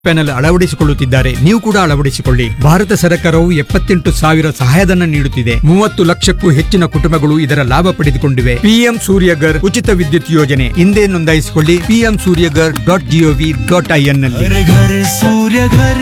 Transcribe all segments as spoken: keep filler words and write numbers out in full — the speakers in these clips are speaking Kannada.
ಪ್ಯಾನೆಲ್ ಅಳವಡಿಸಿಕೊಳ್ಳುತ್ತಿದ್ದಾರೆ. ನೀವು ಕೂಡ ಅಳವಡಿಸಿಕೊಳ್ಳಿ. ಭಾರತ ಸರ್ಕಾರವು ಎಪ್ಪತ್ತೆಂಟು ಸಾವಿರ ಸಹಾಯಧನ ನೀಡುತ್ತಿದೆ. ಮೂವತ್ತು ಲಕ್ಷಕ್ಕೂ ಹೆಚ್ಚಿನ ಕುಟುಂಬಗಳು ಇದರ ಲಾಭ ಪಡೆದುಕೊಂಡಿವೆ. ಪಿಎಂ ಸೂರ್ಯಗರ್ ಉಚಿತ ವಿದ್ಯುತ್ ಯೋಜನೆ ಹಿಂದೆ ನೋಂದಾಯಿಸಿಕೊಳ್ಳಿ. PM Surya Ghar dot gov dot IN ನಲ್ಲಿ. घर घर सूर्य घर।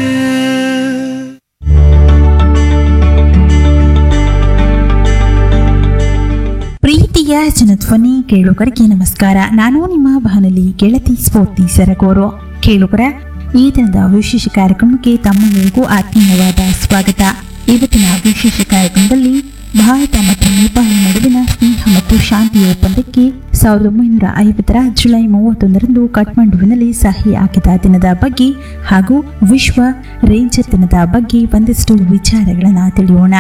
ಪ್ರೀತಿಯ ಜನಧ್ವನಿ ಕೇಳುಗರಿಗೆ ನಮಸ್ಕಾರ. ನಾನು ನಿಮ್ಮ ಬಾನುಲಿ ಗೆಳತಿ ಸ್ಫೂರ್ತಿ ಸರಗೂರು. ಕೇಳುಗರ ಈ ದಿನದ ವಿಶೇಷ ಕಾರ್ಯಕ್ರಮಕ್ಕೆ ತಮ್ಮೆಲ್ಲರಿಗೂ ಆತ್ಮೀಯವಾದ ಸ್ವಾಗತ. ಇವತ್ತಿನ ವಿಶೇಷ ಕಾರ್ಯಕ್ರಮದಲ್ಲಿ ಭಾರತ ಮತ್ತು ನೇಪಾಳ ನಡುವಿನ ಸ್ನೇಹ ಮತ್ತು ಶಾಂತಿ ಒಪ್ಪಂದಕ್ಕೆ ಸಾವಿರದ ಒಂಬೈನೂರ ಐವತ್ತರ ಜುಲೈ ಮೂವತ್ತೊಂದರಂದು ಕಠ್ಮಂಡುವಿನಲ್ಲಿ ಸಹಿ ಹಾಕಿದ ದಿನದ ಬಗ್ಗೆ ಹಾಗೂ ವಿಶ್ವ ರೇಂಜರ್ ದಿನದ ಬಗ್ಗೆ ಒಂದಷ್ಟು ವಿಚಾರಗಳನ್ನು ತಿಳಿಯೋಣ.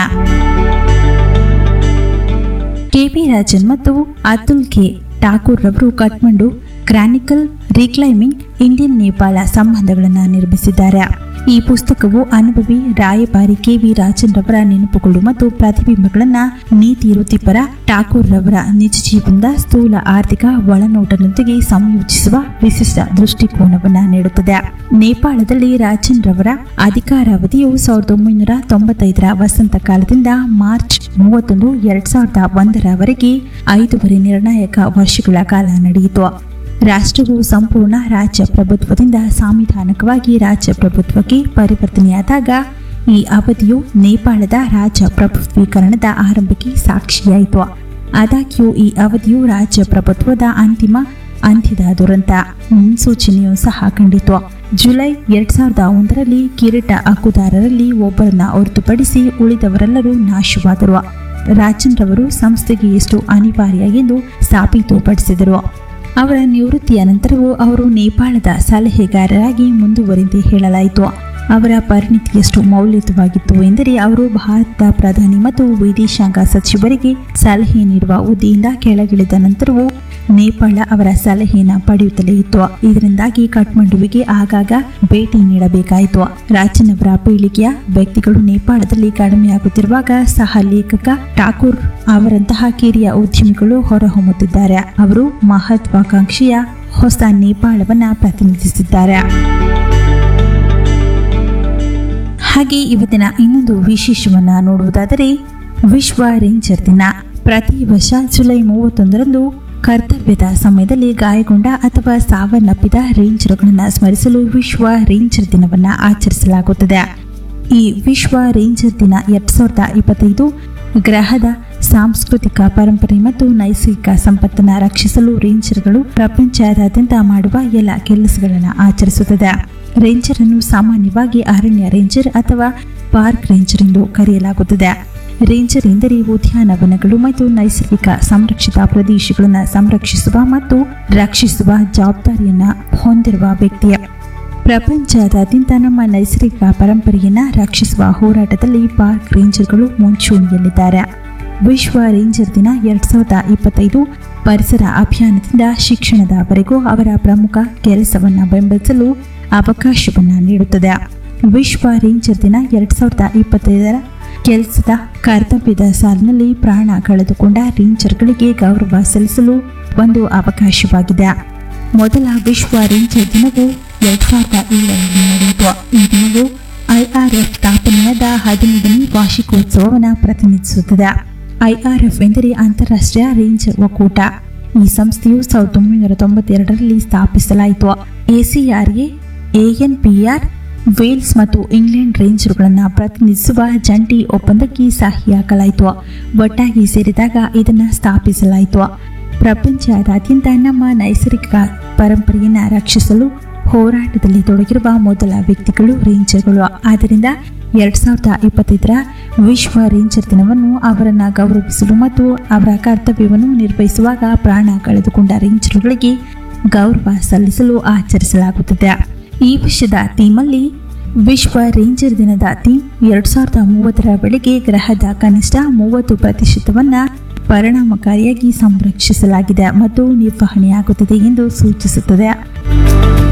ಕೆವಿ ರಾಜನ್ ಮತ್ತು ಅತುಲ್ ಕೆ ಠಾಕೂರ್ ರವರು ಕಠ್ಮಂಡು ಕ್ರಾನಿಕಲ್ ರೀಕ್ಲೈಮಿಂಗ್ ಇಂಡಿಯನ್ ನೇಪಾಳ ಸಂಬಂಧಗಳನ್ನು ನಿರ್ಮಿಸಿದ್ದಾರೆ. ಈ ಪುಸ್ತಕವು ಅನುಭವಿ ರಾಯಭಾರಿ ಕೆವಿ ರಾಜನ್ ರವರ ನೆನಪುಗಳು ಮತ್ತು ಪ್ರತಿಬಿಂಬಗಳನ್ನು ನೀತಿ ವೃತ್ತಿಪರ ಠಾಕೂರ್ ರವರ ನಿಜ ಜೀವನದ ಸ್ಥೂಲ ಆರ್ಥಿಕ ಒಳನೋಟದೊಂದಿಗೆ ಸಂಯೋಜಿಸುವ ವಿಶಿಷ್ಟ ದೃಷ್ಟಿಕೋನವನ್ನು ನೀಡುತ್ತದೆ. ನೇಪಾಳದಲ್ಲಿ ರಾಜನ್ ರವರ ಅಧಿಕಾರಾವಧಿಯು ಸಾವಿರದ ಒಂಬೈನೂರ ತೊಂಬತ್ತೈದರ ವಸಂತ ಕಾಲದಿಂದ ಮಾರ್ಚ್ ಮೂವತ್ತೊಂದು ಎರಡ್ ಸಾವಿರದ ಒಂದರವರೆಗೆ ಐದೂವರೆ ನಿರ್ಣಾಯಕ ವರ್ಷಗಳ ಕಾಲ ನಡೆಯಿತು. ರಾಷ್ಟ್ರವು ಸಂಪೂರ್ಣ ರಾಜ್ಯ ಪ್ರಭುತ್ವದಿಂದ ಸಾಂವಿಧಾನಿಕವಾಗಿ ರಾಜ್ಯ ಪ್ರಭುತ್ವಕ್ಕೆ ಪರಿವರ್ತನೆಯಾದಾಗ ಈ ಅವಧಿಯು ನೇಪಾಳದ ರಾಜ್ಯ ಪ್ರಭುತ್ವೀಕರಣದ ಆರಂಭಕ್ಕೆ ಸಾಕ್ಷಿಯಾಯಿತು. ಆದಾಗ್ಯೂ ಈ ಅವಧಿಯು ರಾಜ್ಯ ಪ್ರಭುತ್ವದ ಅಂತಿಮ ಅಂತ್ಯದ ದುರಂತ ಮುನ್ಸೂಚನೆಯೂ ಸಹ ಕಂಡಿತು. ಜುಲೈ ಎರಡ್ ಸಾವಿರದ ಒಂದರಲ್ಲಿ ಕಿರೀಟ ಹಕ್ಕುದಾರರಲ್ಲಿ ಒಬ್ಬರನ್ನ ಹೊರತುಪಡಿಸಿ ಉಳಿದವರೆಲ್ಲರೂ ನಾಶವಾದರು. ರಾಜನ್ ರವರು ಸಂಸ್ಥೆಗೆ ಎಷ್ಟು ಅನಿವಾರ್ಯ ಎಂದು ಸಾಬೀತುಪಡಿಸಿದರು. ಅವರ ನಿವೃತ್ತಿಯ ನಂತರವೂ ಅವರು ನೇಪಾಳದ ಸಲಹೆಗಾರರಾಗಿ ಮುಂದುವರೆದು ಹೇಳಲಾಯಿತು. ಅವರ ಪರಿಣಿತಿಯಷ್ಟು ಮೌಲ್ಯಯುತವಾಗಿತ್ತು ಎಂದರೆ ಅವರು ಭಾರತದ ಪ್ರಧಾನಿ ಮತ್ತು ವಿದೇಶಾಂಗ ಸಚಿವರಿಗೆ ಸಲಹೆ ನೀಡುವ ಹುದ್ದೆಯಿಂದ ಕೆಳಗಿಳಿದ ನಂತರವೂ ನೇಪಾಳ ಅವರ ಸಲಹೆಯನ್ನು ಪಡೆಯುತ್ತಲೇ ಇತ್ತು. ಇದರಿಂದಾಗಿ ಕಠ್ಮಂಡುವಿಗೆ ಆಗಾಗ ಭೇಟಿ ನೀಡಬೇಕಾಯಿತು. ರಾಜನ್ ಅವರ ಪೀಳಿಗೆಯ ವ್ಯಕ್ತಿಗಳು ನೇಪಾಳದಲ್ಲಿ ಕಡಿಮೆಯಾಗುತ್ತಿರುವಾಗ ಸಹ ಲೇಖಕ ಠಾಕೂರ್ ಅವರಂತಹ ಕಿರಿಯ ಉದ್ಯಮಿಗಳು ಹೊರಹೊಮ್ಮುತ್ತಿದ್ದಾರೆ. ಅವರು ಮಹತ್ವಾಕಾಂಕ್ಷೆಯ ಹೊಸ ನೇಪಾಳವನ್ನ ಪ್ರತಿನಿಧಿಸಿದ್ದಾರೆ. ಹಾಗೆ ಇವತ್ತಿನ ಇನ್ನೊಂದು ವಿಶೇಷವನ್ನ ನೋಡುವುದಾದರೆ ವಿಶ್ವ ರೇಂಜರ್ ದಿನ. ಪ್ರತಿ ವರ್ಷ ಜುಲೈ ಮೂವತ್ತೊಂದರಂದು ಕರ್ತವ್ಯದ ಸಮಯದಲ್ಲಿ ಗಾಯಗೊಂಡ ಅಥವಾ ಸಾವನ್ನಪ್ಪಿದ ರೇಂಜರ್ಗಳನ್ನು ಸ್ಮರಿಸಲು ವಿಶ್ವ ರೇಂಜರ್ ದಿನವನ್ನು ಆಚರಿಸಲಾಗುತ್ತದೆ. ಈ ವಿಶ್ವ ರೇಂಜರ್ ದಿನ ಎರಡ್ ಸಾವಿರದ ಇಪ್ಪತ್ತೈದು ಗ್ರಹದ ಸಾಂಸ್ಕೃತಿಕ ಪರಂಪರೆ ಮತ್ತು ನೈಸರ್ಗಿಕ ಸಂಪತ್ತನ್ನು ರಕ್ಷಿಸಲು ರೇಂಜರ್ಗಳು ಪ್ರಪಂಚದಾದ್ಯಂತ ಮಾಡುವ ಎಲ್ಲ ಕೆಲಸಗಳನ್ನು ಆಚರಿಸುತ್ತದೆ. ರೇಂಜರ್ ಅನ್ನು ಸಾಮಾನ್ಯವಾಗಿ ಅರಣ್ಯ ರೇಂಜರ್ ಅಥವಾ ಪಾರ್ಕ್ ರೇಂಜರ್ ಎಂದು ಕರೆಯಲಾಗುತ್ತದೆ. ರೇಂಜರ್ ಎಂದರೆ ಉದ್ಯಾನವನಗಳು ಮತ್ತು ನೈಸರ್ಗಿಕ ಸಂರಕ್ಷಿತ ಪ್ರದೇಶಗಳನ್ನು ಸಂರಕ್ಷಿಸುವ ಮತ್ತು ರಕ್ಷಿಸುವ ಜವಾಬ್ದಾರಿಯನ್ನು ಹೊಂದಿರುವ ವ್ಯಕ್ತಿಯ. ಪ್ರಪಂಚದಾದ್ಯಂತ ನಮ್ಮ ನೈಸರ್ಗಿಕ ಪರಂಪರೆಯನ್ನು ರಕ್ಷಿಸುವ ಹೋರಾಟದಲ್ಲಿ ಪಾರ್ಕ್ ರೇಂಜರ್ಗಳು ಮುಂಚೂಣಿಯಲ್ಲಿದ್ದಾರೆ. ವಿಶ್ವ ರೇಂಜರ್ ದಿನ ಎರಡ್ ಸಾವಿರದ ಇಪ್ಪತ್ತೈದು ಪರಿಸರ ಅಭಿಯಾನದಿಂದ ಶಿಕ್ಷಣದವರೆಗೂ ಅವರ ಪ್ರಮುಖ ಕೆಲಸವನ್ನು ಬೆಂಬಲಿಸಲು ಅವಕಾಶವನ್ನು ನೀಡುತ್ತದೆ. ವಿಶ್ವ ರೇಂಜರ್ ದಿನ ಎರಡ್ ಸಾವಿರದ ಇಪ್ಪತ್ತೈದರ ಕೆಲಸದ ಕರ್ತವ್ಯದ ಸಾಲಿನಲ್ಲಿ ಪ್ರಾಣ ಕಳೆದುಕೊಂಡ ರೇಂಜರ್ಗಳಿಗೆ ಗೌರವ ಸಲ್ಲಿಸಲು ಒಂದು ಅವಕಾಶವಾಗಿದೆ. ಮೊದಲ ವಿಶ್ವ ರೇಂಜರ್ ದಿನವು ಎರಡ್ ಸಾವಿರದ ಏಳರಲ್ಲಿ ನಡೆಯಿತು. ಈ ದಿನವು ಐಆರ್ಎಫ್ ಸ್ಥಾಪನೆಯಾದ ಹದಿನೈದನೇ ವಾರ್ಷಿಕೋತ್ಸವವನ್ನು ಪ್ರತಿನಿಧಿಸುತ್ತದೆ. ಐಆರ್ಎಫ್ ಎಂದರೆ ಅಂತಾರಾಷ್ಟ್ರೀಯ ರೇಂಜರ್ ಒಕ್ಕೂಟ. ಈ ಸಂಸ್ಥೆಯು ಸಾವಿರದ ಒಂಬೈನೂರ ತೊಂಬತ್ತೆರಡರಲ್ಲಿ ಸ್ಥಾಪಿಸಲಾಯಿತು. ಎಸಿಆರ್ಎ, ಎಎನ್ಪಿಆರ್, ವೇಲ್ಸ್ ಮತ್ತು ಇಂಗ್ಲೆಂಡ್ ರೇಂಜರ್ಗಳನ್ನು ಪ್ರತಿನಿಧಿಸುವ ಜಂಟಿ ಒಪ್ಪಂದಕ್ಕೆ ಸಹಿ ಹಾಕಲಾಯಿತು. ಒಟ್ಟಾಗಿ ಸೇರಿದಾಗ ಇದನ್ನು ಸ್ಥಾಪಿಸಲಾಯಿತು. ಪ್ರಪಂಚದಾದ್ಯಂತ ನಮ್ಮ ನೈಸರ್ಗಿಕ ಪರಂಪರೆಯನ್ನು ರಕ್ಷಿಸಲು ಹೋರಾಟದಲ್ಲಿ ತೊಡಗಿರುವ ಮೊದಲ ವ್ಯಕ್ತಿಗಳು ರೇಂಜರ್ಗಳು. ಆದ್ದರಿಂದ ಎರಡ್ ಸಾವಿರದ ಇಪ್ಪತ್ತೈದರ ವಿಶ್ವ ರೇಂಜರ್ ದಿನವನ್ನು ಅವರನ್ನು ಗೌರವಿಸಲು ಮತ್ತು ಅವರ ಕರ್ತವ್ಯವನ್ನು ನಿರ್ವಹಿಸುವಾಗ ಪ್ರಾಣ ಕಳೆದುಕೊಂಡ ರೇಂಜರ್ಗಳಿಗೆ ಗೌರವ ಸಲ್ಲಿಸಲು ಆಚರಿಸಲಾಗುತ್ತದೆ. ಈ ವರ್ಷದ ಥೀಮಲ್ಲಿ ವಿಶ್ವ ರೇಂಜರ್ ದಿನದ ಥೀಮ್ ಎರಡ್ ಸಾವಿರದ ಮೂವತ್ತರ ವೇಳೆಗೆ ಗ್ರಹದ ಕನಿಷ್ಠ ಮೂವತ್ತು ಪ್ರತಿಶತವನ್ನ ಪರಿಣಾಮಕಾರಿಯಾಗಿ ಸಂರಕ್ಷಿಸಲಾಗಿದೆ ಮತ್ತು ನಿರ್ವಹಣೆಯಾಗುತ್ತದೆ ಎಂದು ಸೂಚಿಸುತ್ತದೆ.